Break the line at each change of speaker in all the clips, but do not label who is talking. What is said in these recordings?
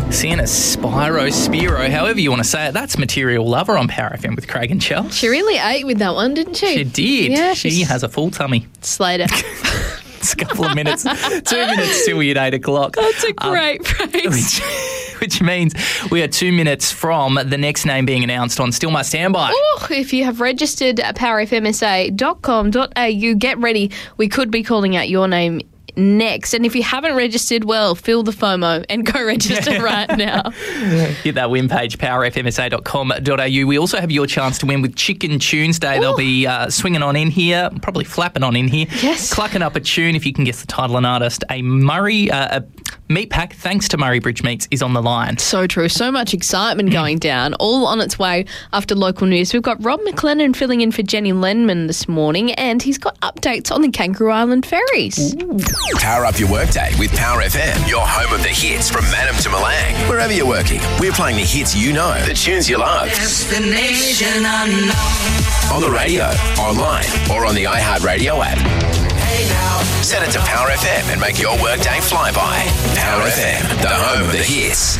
Sienna Spiro, however you want to say it. That's Material Lover on Power FM with Craig and Chels.
She really ate with that one, didn't she?
She did.
Yeah,
she has a full tummy.
Slater.
It's a couple of minutes. 2 minutes till we're at 8 o'clock.
That's a great phrase.
Which means we are 2 minutes from the next name being announced on Still My Standby.
Oh, if you have registered at powerfmsa.com.au, get ready. We could be calling out your name next. And if you haven't registered, well, feel the FOMO and go register right now.
Hit that win page, powerfmsa.com.au. We also have your chance to win with Chicken Tuesday. They'll be swinging on in here, probably flapping on in here.
Yes.
Clucking up a tune if you can guess the title and artist. A meat pack, thanks to Murray Bridge Meats, is on the line.
So true. So much excitement going down, all on its way after local news. We've got Rob McLennan filling in for Jenny Lenman this morning, and he's got updates on the Kangaroo Island ferries.
Ooh.
Power up your workday with Power FM, your home of the hits from Madam to Malang. Wherever you're working, we're playing the hits you know, the tunes you love.
Destination unknown.
On the radio, online, or on the iHeartRadio app.
Hey now.
Set it to Power FM and make your workday fly by. Power FM, the home of the hits.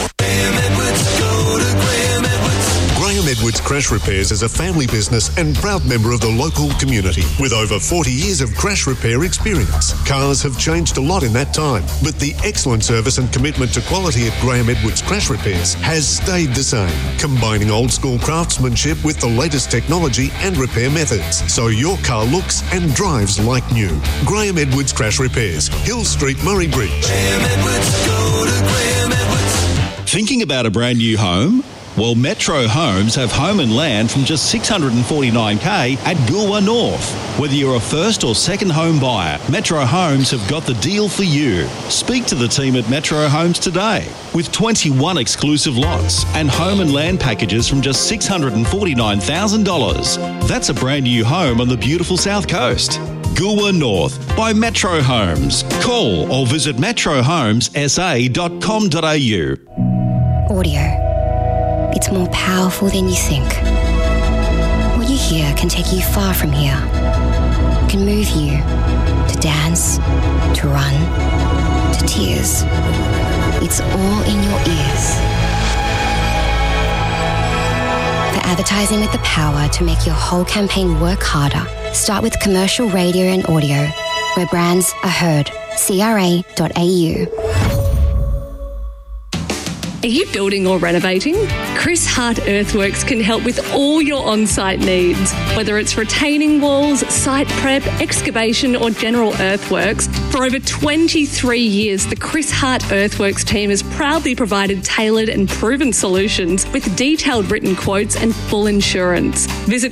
Graham Edwards Crash Repairs is a family business and proud member of the local community with over 40 years of crash repair experience. Cars have changed a lot in that time, but the excellent service and commitment to quality at Graham Edwards Crash Repairs has stayed the same, combining old school craftsmanship with the latest technology and repair methods, so your car looks and drives like new. Graham Edwards Crash Repairs, Hill Street, Murray Bridge.
Graham Edwards, go to Graham Edwards.
Thinking about a brand new home? Well, Metro Homes have home and land from just $649K at Goolwa North. Whether you're a first or second home buyer, Metro Homes have got the deal for you. Speak to the team at Metro Homes today. With 21 exclusive lots and home and land packages from just $649,000. That's a brand new home on the beautiful South Coast. Goolwa North by Metro Homes. Call or visit metrohomesa.com.au.
Audio. It's more powerful than you think. What you hear can take you far from here. It can move you to dance, to run, to tears. It's all in your ears. For advertising with the power to make your whole campaign work harder, start with commercial radio and audio, where brands are heard. CRA.au.
Are you building or renovating? Chris Hart Earthworks can help with all your on-site needs. Whether it's retaining walls, site prep, excavation or general earthworks, for over 23 years the Chris Hart Earthworks team has proudly provided tailored and proven solutions with detailed written quotes and full insurance. Visit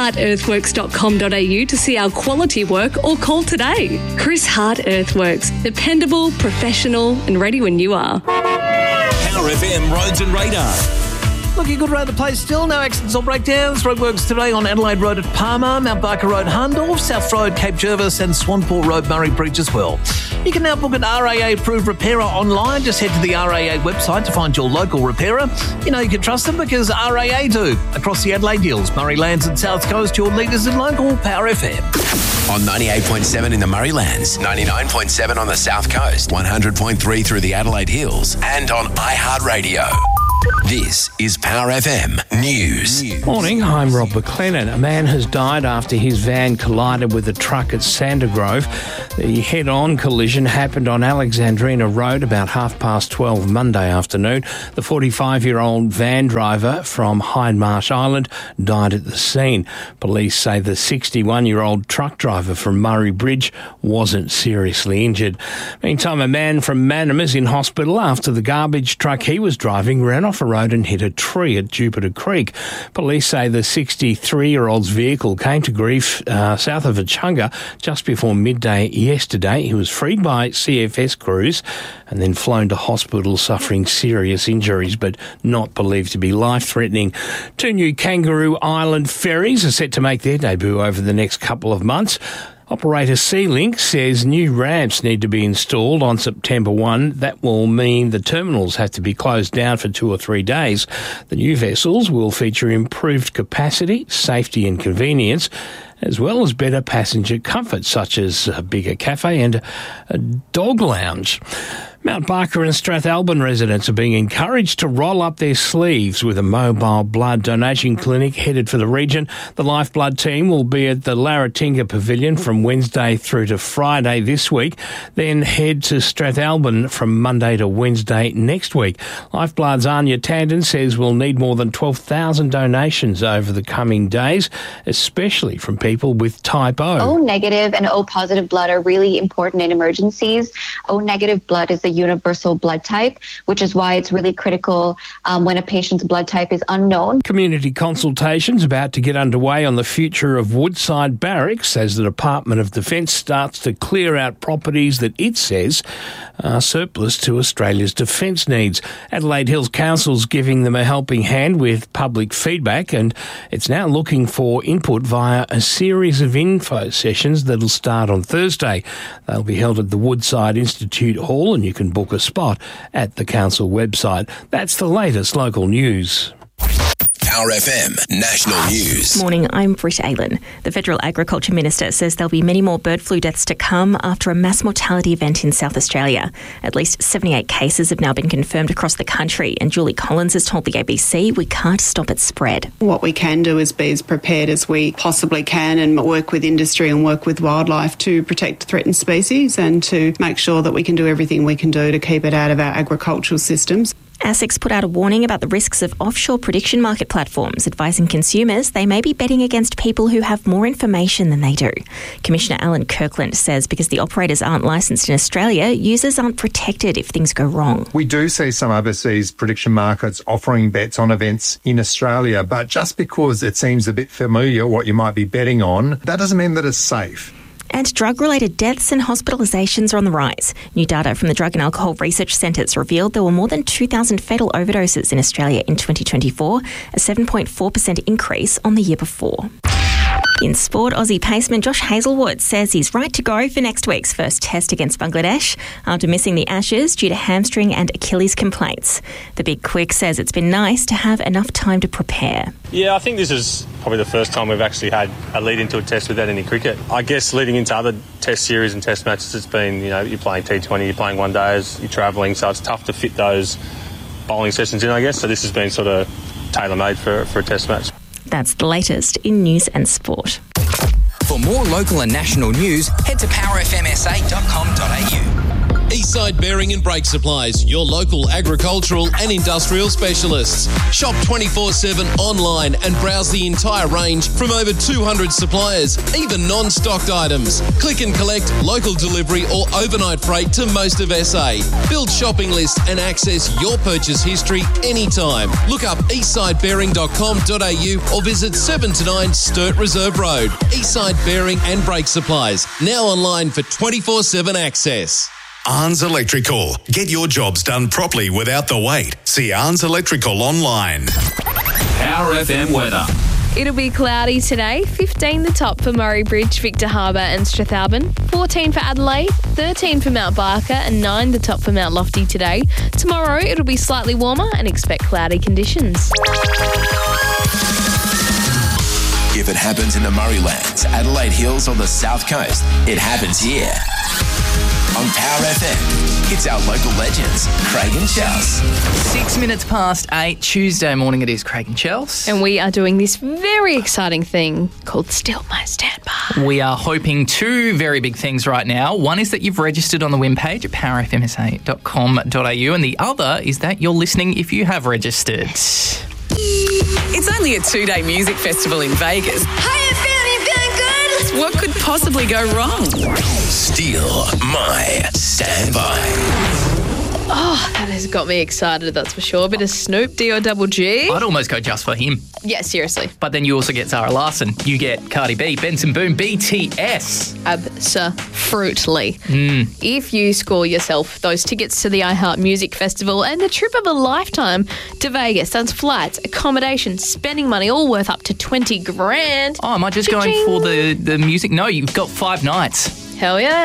chrishartearthworks.com.au to see our quality work or call today. Chris Hart Earthworks. Dependable, professional and ready when you are.
Power FM Roads and Radar.
Looking good around the place still. No accidents or breakdowns. Roadworks today on Adelaide Road at Palmer, Mount Barker Road, Hindorf, South Road, Cape Jervis and Swanport Road, Murray Bridge as well. You can now book an RAA-approved repairer online. Just head to the RAA website to find your local repairer. You know you can trust them because RAA do. Across the Adelaide Hills, Murray Lands and South Coast, your leaders in local Power FM.
On 98.7 in the Murray Lands, 99.7 on the South Coast, 100.3 through the Adelaide Hills, and on iHeartRadio. This is Power FM News.
Morning, I'm Rob McLennan. A man has died after his van collided with a truck at Sandergrove. The head-on collision happened on Alexandrina Road about 12:30 Monday afternoon. The 45-year-old van driver from Hydemarsh Island died at the scene. Police say the 61-year-old truck driver from Murray Bridge wasn't seriously injured. Meantime, a man from Mannum is in hospital after the garbage truck he was driving ran off a road and hit a tree at Jupiter Creek. Police say the 63-year-old's vehicle came to grief south of Echunga just before midday yesterday. He was freed by CFS crews and then flown to hospital suffering serious injuries but not believed to be life-threatening. 2 new Kangaroo Island ferries are set to make their debut over the next couple of months. Operator Sealink says new ramps need to be installed on September 1. That will mean the terminals have to be closed down for 2 or 3 days. The new vessels will feature improved capacity, safety and convenience, as well as better passenger comfort, such as a bigger cafe and a dog lounge. Mount Barker and Strathalbyn residents are being encouraged to roll up their sleeves with a mobile blood donation clinic headed for the region. The Lifeblood team will be at the Larratinga Pavilion from Wednesday through to Friday this week, then head to Strathalbyn from Monday to Wednesday next week. Lifeblood's Anya Tandon says we'll need more than 12,000 donations over the coming days, especially from people with type O.
O negative and O positive blood are really important in emergencies. O negative blood is a universal blood type, which is why it's really critical when a patient's blood type is unknown.
Community consultations about to get underway on the future of Woodside Barracks as the Department of Defence starts to clear out properties that it says are surplus to Australia's defence needs. Adelaide Hills Council's giving them a helping hand with public feedback, and it's now looking for input via a series of info sessions that'll start on Thursday. They'll be held at the Woodside Institute Hall, and you can book a spot at the council website. That's the latest local news.
Power FM National News.
Morning, I'm Britt Aylen. The Federal Agriculture Minister says there'll be many more bird flu deaths to come after a mass mortality event in South Australia. At least 78 cases have now been confirmed across the country, and Julie Collins has told the ABC we can't stop its spread.
What we can do is be as prepared as we possibly can and work with industry and work with wildlife to protect threatened species and to make sure that we can do everything we can do to keep it out of our agricultural systems.
ASIC put out a warning about the risks of offshore prediction market platforms, advising consumers they may be betting against people who have more information than they do. Commissioner Alan Kirkland says because the operators aren't licensed in Australia, users aren't protected if things go wrong.
We do see some overseas prediction markets offering bets on events in Australia, but just because it seems a bit familiar what you might be betting on, that doesn't mean that it's safe.
And drug-related deaths and hospitalisations are on the rise. New data from the Drug and Alcohol Research Centres revealed there were more than 2,000 fatal overdoses in Australia in 2024, a 7.4% increase on the year before. In sport, Aussie paceman Josh Hazlewood says he's right to go for next week's first test against Bangladesh after missing the Ashes due to hamstring and Achilles complaints. The Big Quick says it's been nice to have enough time to prepare.
Yeah, I think this is probably the first time we've actually had a lead into a test without any cricket. I guess leading into other test series and test matches, it's been, you're playing T20, you're playing one days, you're travelling, so it's tough to fit those bowling sessions in, I guess. So this has been sort of tailor-made for a test match.
That's the latest in news and sport.
For more local and national news, head to powerfmsa.com.au.
Eastside Bearing and Brake Supplies, your local agricultural and industrial specialists. Shop 24/7 online and browse the entire range from over 200 suppliers, even non-stocked items. Click and collect, local delivery or overnight freight to most of SA. Build shopping lists and access your purchase history anytime. Look up eastsidebearing.com.au or visit 7 to 9 Sturt Reserve Road. Eastside Bearing and Brake Supplies, now online for 24/7 access.
Arns Electrical. Get your jobs done properly without the wait. See Arns Electrical online.
Power FM weather.
It'll be cloudy today. 15 the top for Murray Bridge, Victor Harbour and Strathalbyn. 14 for Adelaide, 13 for Mount Barker and 9 the top for Mount Lofty today. Tomorrow it'll be slightly warmer and expect cloudy conditions.
If it happens in the Murraylands, Adelaide Hills or the South Coast, it happens here. On Power FM, it's our local legends, Craig and Chels.
6 minutes past 8, Tuesday morning it is, Craig and Chels.
And we are doing this very exciting thing called Still My Standby.
We are hoping two very big things right now. One is that you've registered on the web page at powerfmsa.com.au, and the other is that you're listening if you have registered.
It's only a 2-day music festival in Vegas.
How you feeling? Feeling good?
What could possibly go wrong?
Still My Standby.
Oh, that has got me excited, that's for sure. A bit of Snoop, D-O-double-G.
I'd almost go just for him.
Yeah, seriously.
But then you also get Zara Larsson. You get Cardi B, Benson Boone, BTS.
Abso-fruitly. If you score yourself those tickets to the iHeart Music Festival and the trip of a lifetime to Vegas, that's flights, accommodation, spending money, all worth up to 20 grand.
Oh, am I just going for the music? No, you've got 5 nights.
Hell yeah.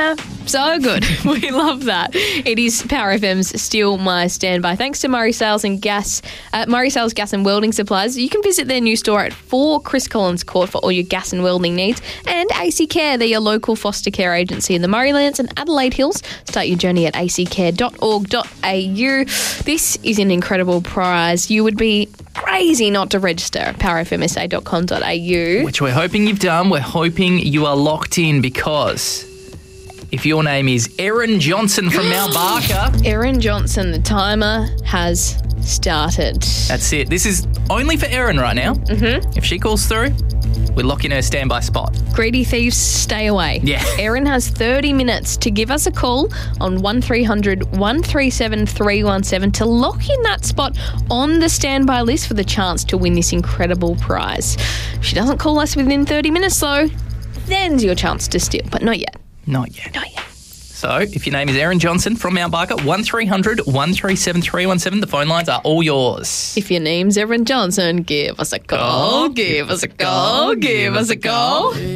So good. We love that. It is Power FM's Steal My Standby. Thanks to Murray Sales Gas and Welding Supplies. You can visit their new store at 4 Chris Collins Court for all your gas and welding needs. And AC Care, they're your local foster care agency in the Murraylands and Adelaide Hills. Start your journey at accare.org.au. This is an incredible prize. You would be crazy not to register at powerfmsa.com.au.
Which we're hoping you've done. We're hoping you are locked in, because if your name is Erin Johnson from Mount Barker...
Erin Johnson, the timer has started.
That's it. This is only for Erin right now.
Mm-hmm.
If she calls through, we lock in her standby spot.
Greedy thieves, stay away.
Yeah.
Erin has 30 minutes to give us a call on 1300 137 317 to lock in that spot on the standby list for the chance to win this incredible prize. If she doesn't call us within 30 minutes, though, then's your chance to steal, but not yet.
Not yet. So, if your name is Erin Johnson from Mount Barker, 1300 137 317. The phone lines are all yours.
If your name's Erin Johnson, give us a call, give us a call, give us a call.